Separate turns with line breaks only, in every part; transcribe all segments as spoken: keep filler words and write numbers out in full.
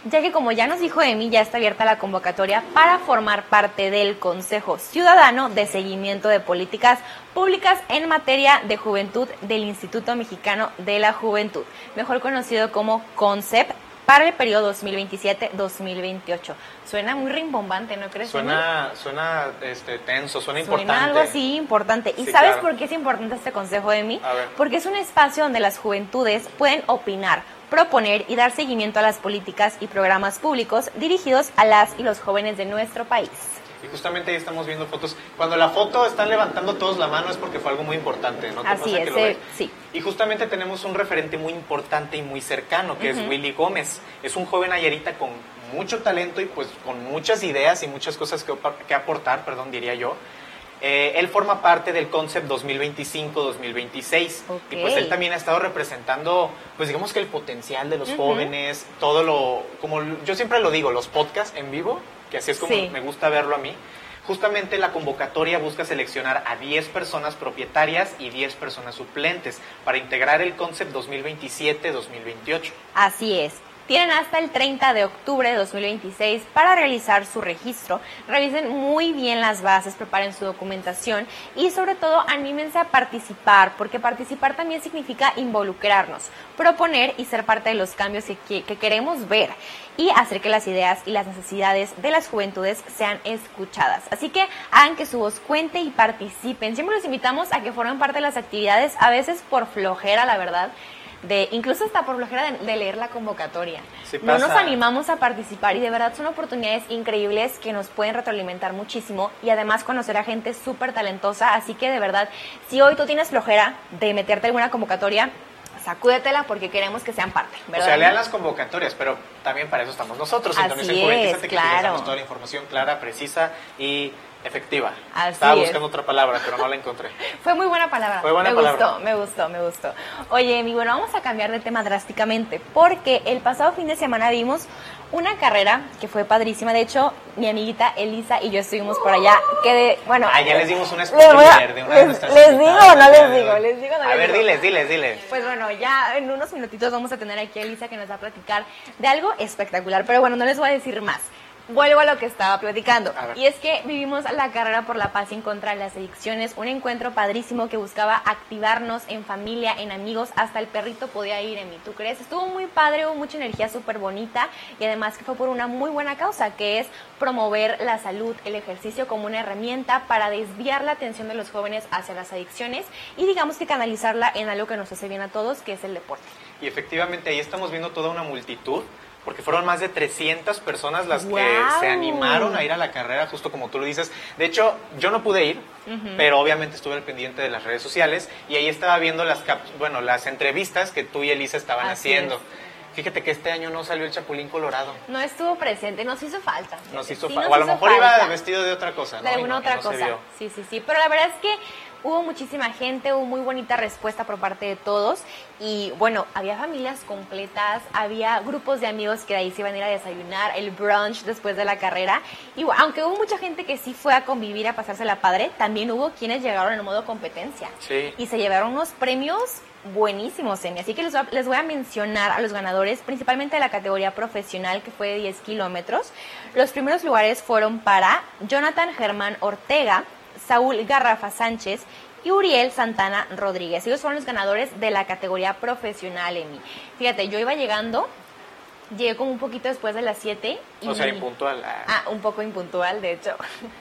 ya que como ya nos dijo Emi, ya está abierta la convocatoria para formar parte del Consejo Ciudadano de Seguimiento de Políticas Públicas en materia de juventud del Instituto Mexicano de la Juventud, mejor conocido como CONCEP, para el periodo dos mil veintisiete dos mil veintiocho. Suena muy rimbombante, ¿no crees?
Suena, suena este, tenso, suena,
suena
importante.
algo así importante. ¿Y
sí,
sabes
claro.
por qué es importante este consejo, Emi?
A ver.
Porque es un espacio donde las juventudes pueden opinar, proponer y dar seguimiento a las políticas y programas públicos dirigidos a las y los jóvenes de nuestro país.
Y justamente ahí estamos viendo fotos. Cuando la foto están levantando todos la mano es porque fue algo muy importante, ¿no? ¿Te
Así
pasa
es,
que lo ves?
sí.
Y justamente tenemos un referente muy importante y muy cercano, que uh-huh. es Willy Gómez. Es un joven nayarita con mucho talento y pues con muchas ideas y muchas cosas que, que aportar, perdón, diría yo. Eh, él forma parte del CONCEP dos mil veinticinco dos mil veintiséis okay. y pues él también ha estado representando, pues digamos que el potencial de los uh-huh. jóvenes, todo lo, como yo siempre lo digo, los podcasts en vivo, que así es como sí. me gusta verlo a mí. Justamente la convocatoria busca seleccionar a diez personas propietarias y diez personas suplentes para integrar el CONCEP dos mil veintisiete dos mil veintiocho.
Así es. Tienen hasta el treinta de octubre de dos mil veintiséis para realizar su registro. Revisen muy bien las bases, preparen su documentación y sobre todo anímense a participar, porque participar también significa involucrarnos, proponer y ser parte de los cambios que, que queremos ver y hacer que las ideas y las necesidades de las juventudes sean escuchadas. Así que hagan que su voz cuente y participen. Siempre los invitamos a que formen parte de las actividades, a veces por flojera, la verdad. De, incluso hasta por flojera de, de leer la convocatoria.
Sí
no nos animamos a participar y de verdad son oportunidades increíbles que nos pueden retroalimentar muchísimo y además conocer a gente súper talentosa, así que de verdad, si hoy tú tienes flojera de meterte en alguna convocatoria, sacúdetela porque queremos que sean parte, ¿verdad?
O sea, lean las convocatorias, pero también para eso estamos nosotros.
Así es,
que
claro.
les damos toda la información clara, precisa y efectiva.
Así
Estaba
es.
buscando otra palabra, pero no la encontré.
Fue muy buena palabra.
Fue buena
me
palabra.
gustó, me gustó, me gustó. Oye, mi bueno, vamos a cambiar de tema drásticamente porque el pasado fin de semana vimos una carrera que fue padrísima. De hecho, mi amiguita Elisa y yo estuvimos por allá. Que de, bueno,
ah, ya les dimos una spoiler de una
les,
de nuestras
¿Les digo o no les digo? Les digo, no
a
les
ver,
digo.
diles, diles, diles.
Pues bueno, ya en unos minutitos vamos a tener aquí a Elisa que nos va a platicar de algo espectacular. Pero bueno, no les voy a decir más. Vuelvo a lo que estaba platicando. Y es que vivimos la carrera por la paz y en contra de las adicciones, un encuentro padrísimo que buscaba activarnos en familia, en amigos, hasta el perrito podía ir en mí, ¿tú crees? Estuvo muy padre, hubo mucha energía súper bonita y además que fue por una muy buena causa, que es promover la salud, el ejercicio como una herramienta para desviar la atención de los jóvenes hacia las adicciones y digamos que canalizarla en algo que nos hace bien a todos, que es el deporte.
Y efectivamente ahí estamos viendo toda una multitud, porque fueron más de trescientas personas las
wow.
que se animaron a ir a la carrera, justo como tú lo dices. De hecho, yo no pude ir, uh-huh. pero obviamente estuve al pendiente de las redes sociales y ahí estaba viendo las cap- bueno, las entrevistas que tú y Elisa estaban
Así
haciendo.
Es.
Fíjate que este año no salió el Chapulín Colorado.
No estuvo presente, nos hizo falta.
Nos hizo
sí,
falta.
Nos
o a lo
hizo
mejor
falta.
iba vestido de otra cosa, ¿no?
De alguna
no,
otra
no
cosa. Sí, sí, sí. Pero la verdad es que hubo muchísima gente, hubo muy bonita respuesta por parte de todos. Y bueno, había familias completas, había grupos de amigos que de ahí se iban a ir a desayunar, el brunch después de la carrera. Y bueno, aunque hubo mucha gente que sí fue a convivir, a pasársela padre, también hubo quienes llegaron en modo competencia.
Sí.
Y se llevaron unos premios buenísimos, Emi. Así que les voy, a, les voy a mencionar a los ganadores, principalmente de la categoría profesional, que fue de diez kilómetros. Los primeros lugares fueron para Jonathan Germán Ortega, Saúl Garrafa Sánchez y Uriel Santana Rodríguez. Ellos fueron los ganadores de la categoría profesional, Emi. Fíjate, yo iba llegando, llegué como un poquito después de las siete. Y,
o sea, impuntual.
Ah, un poco impuntual, de hecho.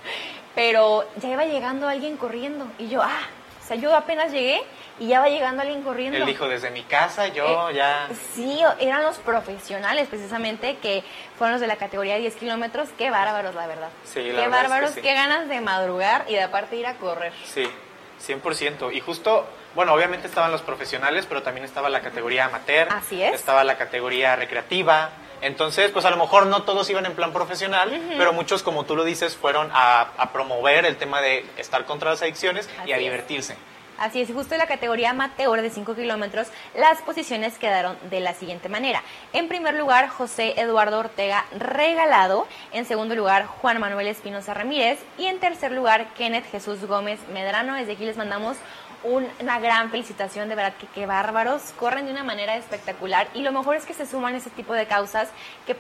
Pero ya iba llegando alguien corriendo y yo, ah, o sea, yo apenas llegué y ya va llegando alguien corriendo.
Él dijo, desde mi casa yo
eh,
ya...
Sí, eran los profesionales precisamente que fueron los de la categoría de diez kilómetros. Qué bárbaros, la verdad.
Sí, la
qué
verdad
bárbaros,
es que sí.
Qué ganas de madrugar y de aparte ir a correr.
Sí, cien por ciento. Y justo, bueno, obviamente estaban los profesionales, pero también estaba la categoría amateur.
Así es.
Estaba la categoría recreativa. Entonces, pues a lo mejor no todos iban en plan profesional, uh-huh. pero muchos, como tú lo dices, fueron a, a promover el tema de estar contra las adicciones
Así
y a
es.
divertirse.
Así es, justo en la categoría amateur de cinco kilómetros, las posiciones quedaron de la siguiente manera. En primer lugar, José Eduardo Ortega Regalado. En segundo lugar, Juan Manuel Espinosa Ramírez. Y en tercer lugar, Kenneth Jesús Gómez Medrano. Desde aquí les mandamos un, una gran felicitación, de verdad que qué bárbaros. Corren de una manera espectacular y lo mejor es que se suman a ese tipo de causas que